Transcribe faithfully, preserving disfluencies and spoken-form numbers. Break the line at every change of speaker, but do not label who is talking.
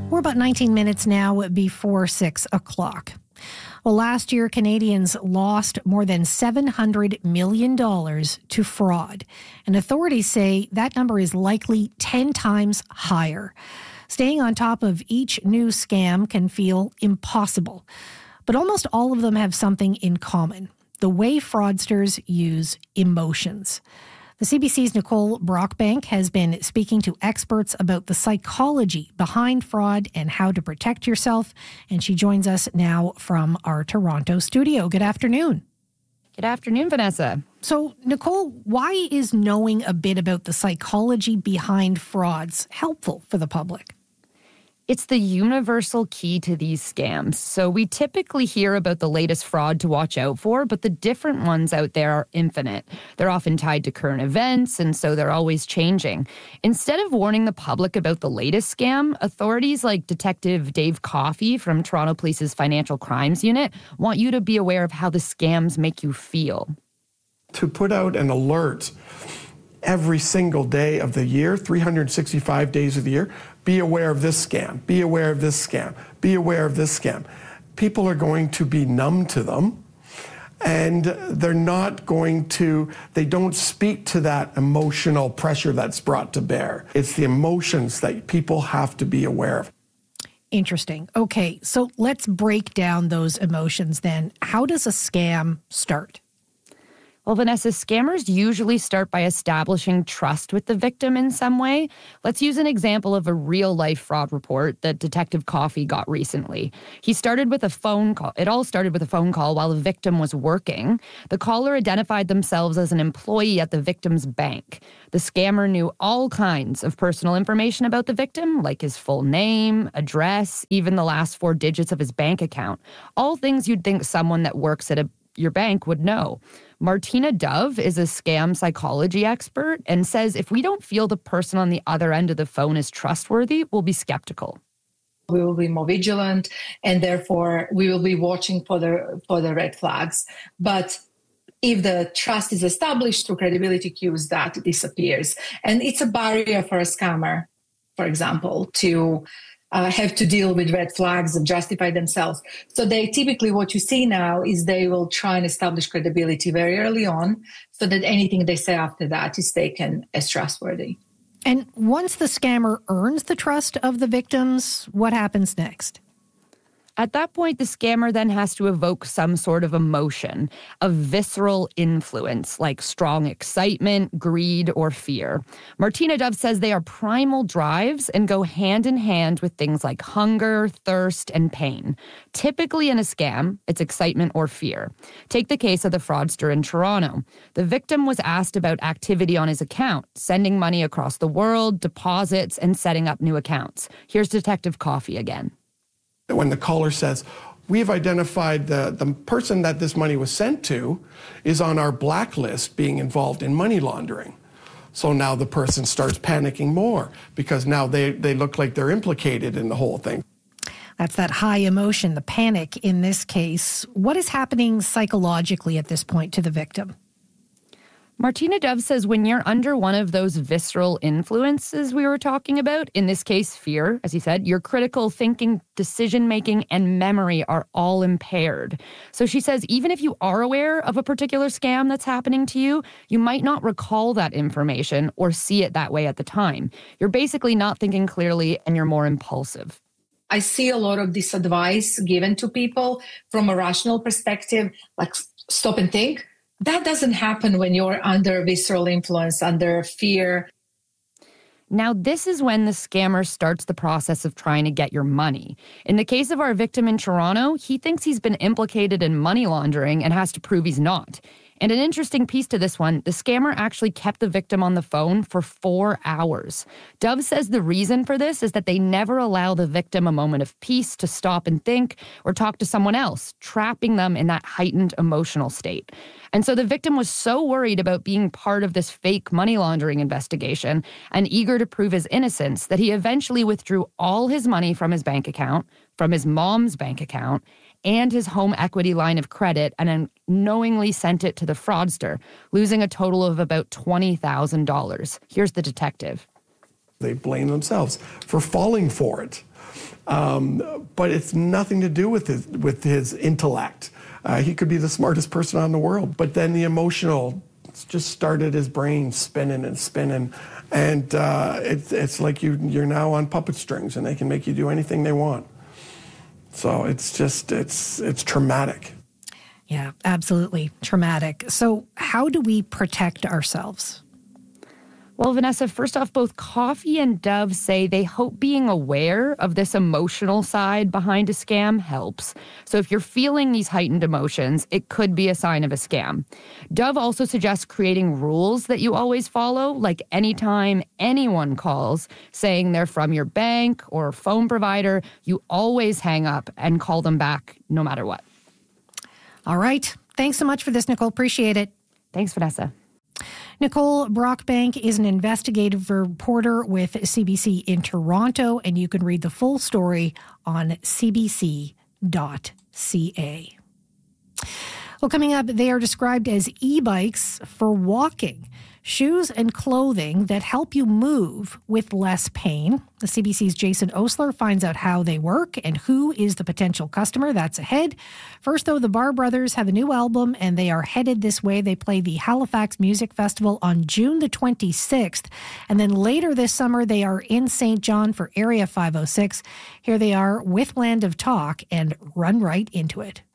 We're about nineteen minutes now before six o'clock. Well, last year, Canadians lost more than seven hundred million dollars to fraud. And authorities say that number is likely ten times higher. Staying on top of each new scam can feel impossible. But almost all of them have something in common: the way fraudsters use emotions. The C B C's Nicole Brockbank has been speaking to experts about the psychology behind fraud and how to protect yourself. And she joins us now from our Toronto studio. Good afternoon.
Good afternoon, Vanessa.
So, Nicole, why is knowing a bit about the psychology behind frauds helpful for the public?
It's the universal key to these scams. So we typically hear about the latest fraud to watch out for, but the different ones out there are infinite. They're often tied to current events, and so they're always changing. Instead of warning the public about the latest scam, authorities like Detective Dave Coffey from Toronto Police's Financial Crimes Unit want you to be aware of how the scams make you feel.
To put out an alert every single day of the year, three hundred sixty-five days of the year, be aware of this scam, be aware of this scam, be aware of this scam. People are going to be numb to them, and they're not going to, they don't speak to that emotional pressure that's brought to bear. It's the emotions that people have to be aware of.
Interesting. Okay, so let's break down those emotions then. How does a scam start?
Well, Vanessa, scammers usually start by establishing trust with the victim in some way. Let's use an example of a real-life fraud report that Detective Coffey got recently. He started with a phone call. It all started with a phone call while the victim was working. The caller identified themselves as an employee at the victim's bank. The scammer knew all kinds of personal information about the victim, like his full name, address, even the last four digits of his bank account. All things you'd think someone that works at a your bank would know. Martina Dove is a scam psychology expert and says if we don't feel the person on the other end of the phone is trustworthy, we'll be skeptical.
We will be more vigilant, and therefore we will be watching for the for the red flags. But if the trust is established through credibility cues, that disappears. And it's a barrier for a scammer, for example, to Uh, have to deal with red flags and justify themselves. So they typically, what you see now is they will try and establish credibility very early on so that anything they say after that is taken as trustworthy.
And once the scammer earns the trust of the victims, what happens next?
At that point, the scammer then has to evoke some sort of emotion, a visceral influence like strong excitement, greed, or fear. Martina Dove says they are primal drives and go hand in hand with things like hunger, thirst, and pain. Typically in a scam, it's excitement or fear. Take the case of the fraudster in Toronto. The victim was asked about activity on his account, sending money across the world, deposits, and setting up new accounts. Here's Detective Coffey again.
When the caller says, we've identified the, the person that this money was sent to is on our blacklist being involved in money laundering. So now the person starts panicking more because now they, they look like they're implicated in the whole thing.
That's that high emotion, the panic in this case. What is happening psychologically at this point to the victim?
Martina Dove says when you're under one of those visceral influences we were talking about, in this case, fear, as he said, your critical thinking, decision-making, and memory are all impaired. So she says even if you are aware of a particular scam that's happening to you, you might not recall that information or see it that way at the time. You're basically not thinking clearly and you're more impulsive.
I see a lot of this advice given to people from a rational perspective, like stop and think. That doesn't happen when you're under visceral influence, under fear.
Now, this is when the scammer starts the process of trying to get your money. In the case of our victim in Toronto, he thinks he's been implicated in money laundering and has to prove he's not. And an interesting piece to this one, the scammer actually kept the victim on the phone for four hours. Dove says the reason for this is that they never allow the victim a moment of peace to stop and think or talk to someone else, trapping them in that heightened emotional state. And so the victim was so worried about being part of this fake money laundering investigation and eager to prove his innocence that he eventually withdrew all his money from his bank account, from his mom's bank account, and his home equity line of credit, and then knowingly sent it to the fraudster, losing a total of about twenty thousand dollars. Here's the detective.
They blame themselves for falling for it. Um, but it's nothing to do with his, with his intellect. Uh, he could be the smartest person on the world, but then the emotional just started his brain spinning and spinning. And uh, it's, it's like you, you're now on puppet strings and they can make you do anything they want. So it's just, it's, it's traumatic.
Yeah, absolutely traumatic. So how do we protect ourselves?
Well, Vanessa, first off, both Coffee and Dove say they hope being aware of this emotional side behind a scam helps. So if you're feeling these heightened emotions, it could be a sign of a scam. Dove also suggests creating rules that you always follow, like anytime anyone calls saying they're from your bank or phone provider, you always hang up and call them back no matter what.
All right. Thanks so much for this, Nicole. Appreciate it.
Thanks, Vanessa.
Nicole Brockbank is an investigative reporter with C B C in Toronto, and you can read the full story on c b c dot c a. Well, coming up, they are described as e-bikes for walking, shoes and clothing that help you move with less pain. The C B C's Jason Osler finds out how they work and who is the potential customer. That's ahead. First, though, the Barr Brothers have a new album and they are headed this way. They play the Halifax Music Festival on June the twenty-sixth. And then later this summer, they are in Saint John for Area five oh six. Here they are with Land of Talk and Run Right Into It.